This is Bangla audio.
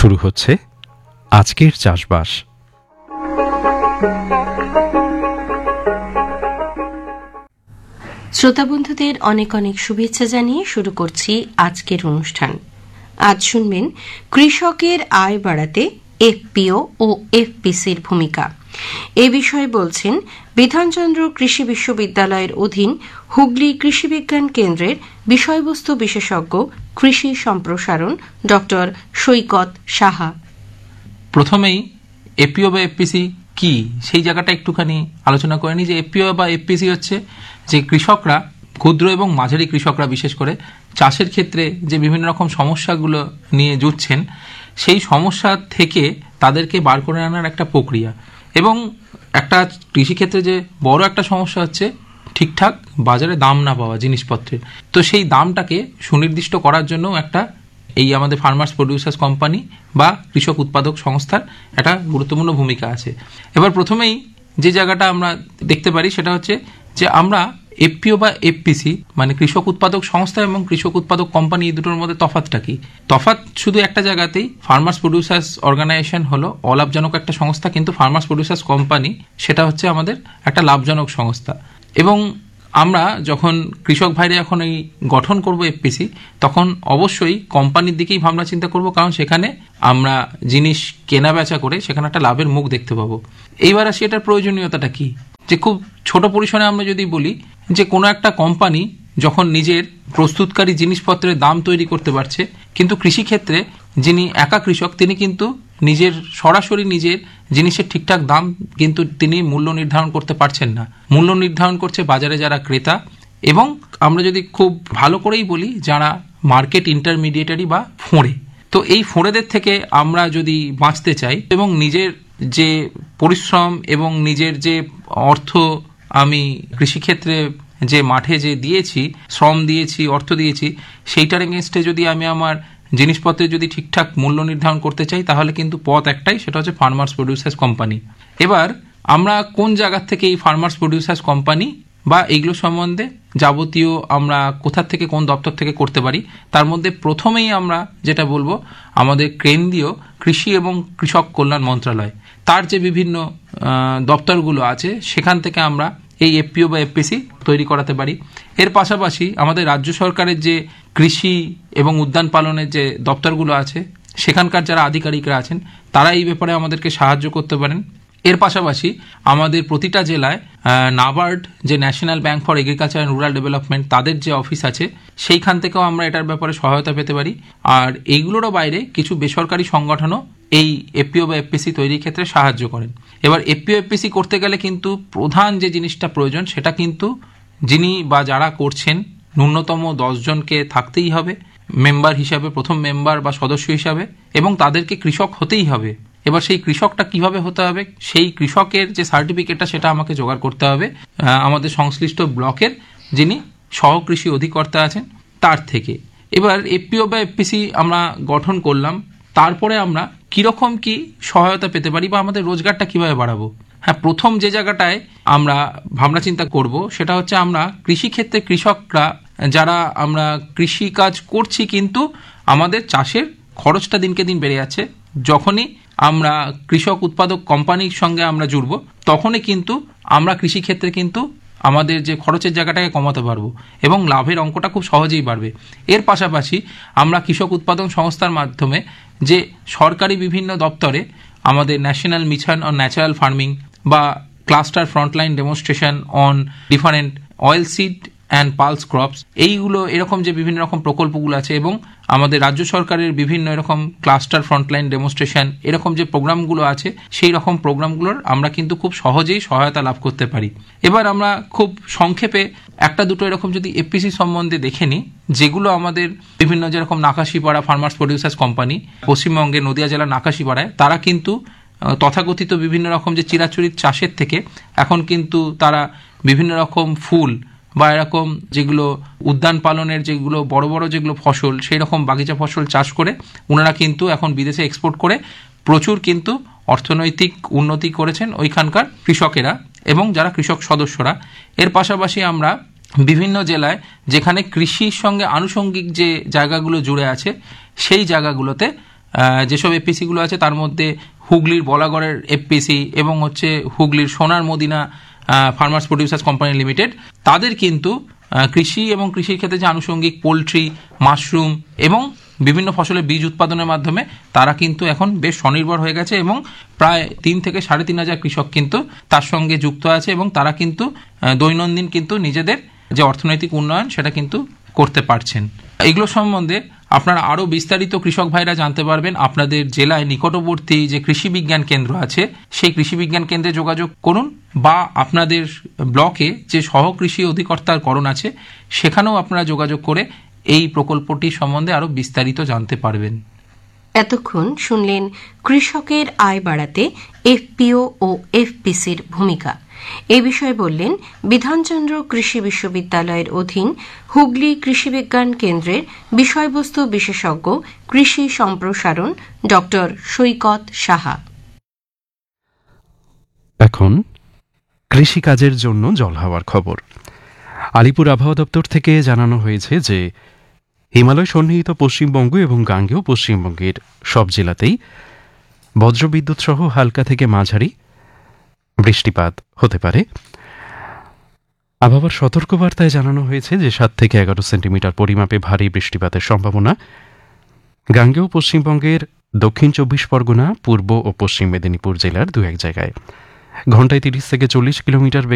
শুরু হচ্ছে আজকের চাষবাস। শ্রোতা বন্ধুদের অনেক অনেক শুভেচ্ছা জানিয়ে শুরু করছি আজকের অনুষ্ঠান। আজ শুনবেন কৃষকের আয় বাড়াতে এফপিও ও এফপিসির ভূমিকা। এ বিষয়ে বলছেন বিধানচন্দ্র কৃষি বিশ্ববিদ্যালয়ের অধীন হুগলি কৃষি বিজ্ঞান কেন্দ্রের বিষয়বস্তু বিশেষজ্ঞ কৃষি সম্প্রসারণ ডক্টর সৈকত সাহা। প্রথমেই এফপিও বা এফপিসি কি সেই জায়গাটা একটুখানি আলোচনা করে নিই। যে এফপিও বা এফপিসি হচ্ছে যে কৃষকরা, ক্ষুদ্র এবং মাঝারি কৃষকরা বিশেষ করে চাষের ক্ষেত্রে যে বিভিন্ন রকম সমস্যাগুলো নিয়ে যুঝছেন, সেই সমস্যা থেকে তাদেরকে বার করে আনার একটা প্রক্রিয়া। এবং একটা কৃষিক্ষেত্রে যে বড় একটা সমস্যা হচ্ছে ঠিকঠাক বাজারে দাম না পাওয়া জিনিসপত্রের। তো সেই দামটাকে সুনির্দিষ্ট করার জন্য একটা এই আমাদের ফার্মার্স প্রডিউসার্স কোম্পানি বা কৃষক উৎপাদক সংস্থার একটা গুরুত্বপূর্ণ ভূমিকা আছে। এবার প্রথমেই যে জায়গাটা আমরা দেখতে পারি সেটা হচ্ছে যে আমরা এফপিও বা এফপিসি মানে কৃষক উৎপাদক সংস্থা এবং কৃষক উৎপাদক কোম্পানি, এই দুটোর মধ্যে তফাৎটা কি? তফাৎ শুধু একটা জায়গাতেই, ফার্মার্স প্রডিউসার্স অর্গানাইজেশন হলো অলাভজনক একটা সংস্থা, কিন্তু ফার্মার্স প্রডিউসার্স কোম্পানি সেটা হচ্ছে আমাদের একটা লাভজনক সংস্থা। এবং আমরা যখন কৃষক ভাইরা এখন এই গঠন করব এফপিসি, তখন অবশ্যই কোম্পানির দিকেই ভাবনা চিন্তা করব, কারণ সেখানে আমরা জিনিস কেনা বেচা করে সেখানে একটা লাভের মুখ দেখতে পাবো। এইবার আসি এটার প্রয়োজনীয়তাটা কি। যে খুব ছোট পরিসরে আমরা যদি বলি যে কোনো একটা কোম্পানি যখন নিজের প্রস্তুতকারী জিনিসপত্রের দাম তৈরি করতে পারছে, কিন্তু কৃষিক্ষেত্রে যিনি একা কৃষক তিনি কিন্তু নিজের সরাসরি নিজের জিনিসের ঠিকঠাক দাম কিন্তু তিনি মূল্য নির্ধারণ করতে পারছেন না। মূল্য নির্ধারণ করছে বাজারে যারা ক্রেতা, এবং আমরা যদি খুব ভালো করেই বলি যারা মার্কেট ইন্টারমিডিয়েটারি বা ফোঁড়ে। তো এই ফোঁড়েদের থেকে আমরা যদি বাঁচতে চাই এবং নিজের যে পরিশ্রম এবং নিজের যে অর্থ আমি কৃষিক্ষেত্রে যে মাঠে যে দিয়েছি, শ্রম দিয়েছি, অর্থ দিয়েছি, সেইটার এগেনস্টে যদি আমি আমার জিনিসপত্রের যদি ঠিকঠাক মূল্য নির্ধারণ করতে চাই, তাহলে কিন্তু পথ একটাই, সেটা হচ্ছে ফার্মার্স প্রডিউসার্স কোম্পানি। এবার আমরা কোন জায়গা থেকে এই ফার্মার্স প্রডিউসার্স কোম্পানি বা এইগুলো সম্বন্ধে যাবতীয় আমরা কোথা থেকে কোন দপ্তর থেকে করতে পারি, তার মধ্যে প্রথমেই আমরা যেটা বলবো আমাদের কেন্দ্রীয় কৃষি এবং কৃষক কল্যাণ মন্ত্রণালয়, তার যে বিভিন্ন দপ্তরগুলো আছে সেখান থেকে আমরা এই এফপিও বা এফপিসি তৈরি করাতে পারি। এর পাশাপাশি আমাদের রাজ্য সরকারের যে কৃষি এবং উদ্যান পালনের যে দপ্তরগুলো আছে সেখানকার যারা আধিকারিকরা আছেন তারা এই ব্যাপারে আমাদেরকে সাহায্য করতে পারেন। এর পাশাপাশি আমাদের প্রতিটা জেলায় নাবার্ড, যে national bank for agriculture and rural development, তাদের যে অফিস আছে সেইখান থেকেও আমরা এটার ব্যাপারে সহায়তা পেতে পারি। আর এইগুলোরও বাইরে কিছু বেসরকারি সংগঠনও এই এফপিও বা এফপিসি তৈরির ক্ষেত্রে সাহায্য করেন। এবার এফপিও এফপিসি করতে গেলে কিন্তু প্রধান যে জিনিসটা প্রয়োজন সেটা কিন্তু যিনি বা যারা করছেন ন্যূনতম 10 জনকে থাকতেই হবে মেম্বার হিসাবে, প্রথম মেম্বার বা সদস্য হিসাবে, এবং তাদেরকে কৃষক হতেই হবে। এবার সেই কৃষকটা কিভাবে হতে হবে, সেই কৃষকের যে সার্টিফিকেটটা সেটা আমাকে জোগাড় করতে হবে আমাদের সংশ্লিষ্ট ব্লকের যিনি সহকৃষি অধিকর্তা আছেন তার থেকে। এবার এফপিও বা এফপিসি আমরা গঠন করলাম, তারপরে আমরা কিরকম কি সহায়তা পেতে পারি বা আমাদের রোজগারটা কিভাবে বাড়াবো। হ্যাঁ, প্রথম যে জায়গাটায় আমরা ভাবনা চিন্তা করব সেটা হচ্ছে আমরা কৃষিক্ষেত্রে কৃষকরা যারা আমরা কৃষি কাজ করছি, কিন্তু আমাদের চাষের খরচটা দিনকে দিন বেড়ে যাচ্ছে। যখনই আমরা কৃষক উৎপাদক কোম্পানির সঙ্গে আমরা জুড়ব, তখনই কিন্তু আমরা কৃষিক্ষেত্রে কিন্তু আমাদের যে খরচের জায়গাটাকে কমাতে পারবো এবং লাভের অঙ্কটা খুব সহজেই বাড়বে। এর পাশাপাশি আমরা কৃষক উৎপাদন সংস্থার মাধ্যমে যে সরকারি বিভিন্ন দপ্তরে আমাদের national mission on natural farming বা cluster frontline demonstration on different oil seed and pulse crops, এইগুলো এরকম যে বিভিন্ন রকম প্রকল্পগুলো আছে, এবং আমাদের রাজ্য সরকারের বিভিন্ন এরকম ক্লাস্টার ফ্রন্টলাইন ডেমনস্ট্রেশন এরকম যে প্রোগ্রামগুলো আছে, সেই রকম প্রোগ্রামগুলোর আমরা কিন্তু খুব সহজেই সহায়তা লাভ করতে পারি। এবার আমরা খুব সংক্ষেপে একটা দুটো এরকম যদি এফপিসি সম্বন্ধে দেখে নিই, যেগুলো আমাদের বিভিন্ন যেরকম নাকাশিপাড়া ফার্মার্স প্রডিউসার্স কোম্পানি পশ্চিমবঙ্গের নদিয়া জেলার নাকাশিপাড়ায়, তারা কিন্তু তথাকথিত বিভিন্ন রকম যে চিরাচরিত চাষের থেকে এখন কিন্তু তারা বিভিন্ন রকম ফুল বা এরকম যেগুলো উদ্যান পালনের যেগুলো বড় বড় যেগুলো ফসল, সেই রকম বাগিচা ফসল চাষ করে ওনারা কিন্তু এখন বিদেশে এক্সপোর্ট করে প্রচুর কিন্তু অর্থনৈতিক উন্নতি করেছেন ওইখানকার কৃষকেরা এবং যারা কৃষক সদস্যরা। এর পাশাপাশি আমরা বিভিন্ন জেলায় যেখানে কৃষির সঙ্গে আনুষঙ্গিক যে জায়গাগুলো জুড়ে আছে সেই জায়গাগুলোতে যেসব এফপিসিগুলো আছে তার মধ্যে হুগলির বলাগড়ের এফপিসি এবং হচ্ছে হুগলির সোনার Medina farmers producers company limited, তাদের কিন্তু কৃষি এবং কৃষির ক্ষেত্রে যে আনুষঙ্গিক পোলট্রি, মাশরুম এবং বিভিন্ন ফসলের বীজ উৎপাদনের মাধ্যমে তারা কিন্তু এখন বেশ স্বনির্ভর হয়ে গেছে এবং প্রায় 3 থেকে 3,500 কৃষক কিন্তু তার সঙ্গে যুক্ত আছে এবং তারা কিন্তু দৈনন্দিন কিন্তু নিজেদের যে অর্থনৈতিক উন্নয়ন সেটা কিন্তু করতে পারছেন। এগুলো সম্বন্ধে আপনারা আরও বিস্তারিত কৃষক ভাইরা জানতে পারবেন আপনাদের জেলায় নিকটবর্তী যে কৃষি বিজ্ঞান কেন্দ্র আছে সেই কৃষি বিজ্ঞান কেন্দ্রে যোগাযোগ করুন, বা আপনাদের ব্লকে যে সহকৃষি অধিকর্তার করণ আছে সেখানেও আপনারা যোগাযোগ করে এই প্রকল্পটি সম্বন্ধে আরও বিস্তারিত জানতে পারবেন। এতক্ষণ শুনলেন কৃষকের আয় বাড়াতে এফপিও ও এফপিসির ভূমিকা। এ বিষয়ে বললেন বিধানচন্দ্র কৃষি বিশ্ববিদ্যালয়ের অধীন হুগলি কৃষি বিজ্ঞান কেন্দ্রের বিষয়বস্তু বিশেষজ্ঞ কৃষি সম্প্রসারণ ড সৈকত সাহা। এখন কৃষিকাজের জন্য জল হওয়ার খবর। আলিপুর আবহাওয়া দপ্তর থেকে জানানো হয়েছে যে হিমালয় সন্নিহিত পশ্চিমবঙ্গ এবং গাঙ্গেয় পশ্চিমবঙ্গের সব জেলাতেই বজ্রবিদ্যুৎ সহ হালকা থেকে মাঝারি বৃষ্টিপাত হতে পারে। আবহাওয়ার সতর্কবার্তায় জানানো হয়েছে যে 7 থেকে 11 সেন্টিমিটার পরিমাপে ভারী বৃষ্টিপাতের সম্ভাবনা গাঙ্গেয় পশ্চিমবঙ্গের দক্ষিণ 24 পরগনা, পূর্ব ও পশ্চিম মেদিনীপুর জেলার 2-1 জায়গায়, ঘণ্টায় 30 থেকে 40 কিলোমিটার